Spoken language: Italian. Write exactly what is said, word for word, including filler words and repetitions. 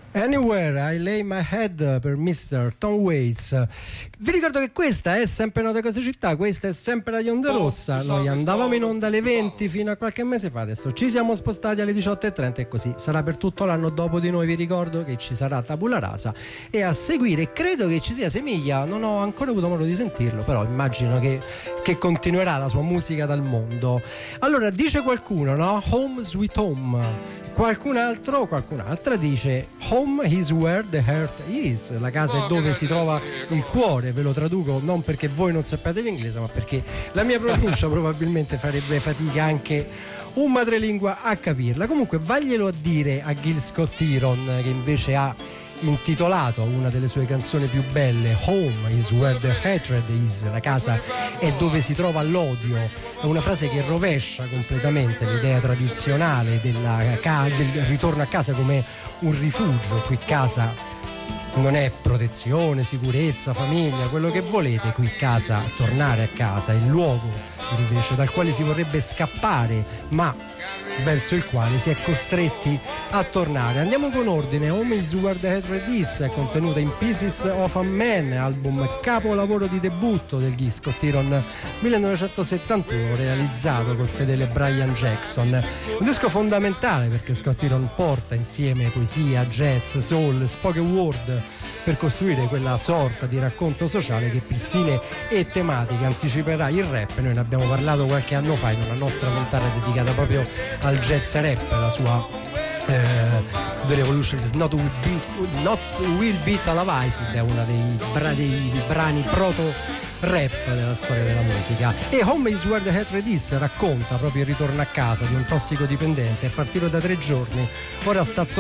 Anywhere I Lay My Head per mister Tom Waits. Vi ricordo che questa è sempre Note Cose Città, questa è sempre Radio Onda Rossa. Noi andavamo in onda alle venti fino a qualche mese fa, adesso ci siamo spostati alle diciotto e trenta e così sarà per tutto l'anno. Dopo di noi vi ricordo che ci sarà Tabula Rasa e a seguire credo che ci sia Semiglia, non ho ancora avuto modo di sentirlo, però immagino che, che continuerà la sua musica dal mondo. Allora dice qualcuno, no? Home Sweet Home. Qualcun altro o qualcun'altra dice Home is where the heart is. La casa è dove si trova il cuore. Ve lo traduco non perché voi non sappiate l'inglese, ma perché la mia pronuncia probabilmente farebbe fatica anche un madrelingua a capirla. Comunque vaglielo a dire a Gil Scott-Heron, che invece ha intitolato una delle sue canzoni più belle Home is where the hatred is. La casa è dove si trova l'odio. È una frase che rovescia completamente l'idea tradizionale della ca- del ritorno a casa come un rifugio. Qui casa non è protezione, sicurezza, famiglia, quello che volete. Qui casa, tornare a casa, è il luogo invece dal quale si vorrebbe scappare, ma verso il quale si è costretti a tornare. Andiamo con ordine. Home is where the hatred is è contenuta in Pieces of a Man, album capolavoro di debutto del Gil Scott-Heron millenovecentosettantuno, realizzato col fedele Brian Jackson. Un disco fondamentale perché Scott-Heron porta insieme poesia, jazz, soul, spoken word per costruire quella sorta di racconto sociale che per stile e tematica anticiperà il rap. Noi ne abbiamo parlato qualche anno fa in una nostra puntata dedicata proprio al jazz rap, la sua eh, The Revolution is not will beat, not will beat Televised è uno dei, bra- dei brani proto rap della storia della musica. E Home is where the hatred is racconta proprio il ritorno a casa di un tossicodipendente, è partito da tre giorni, ora sta tornando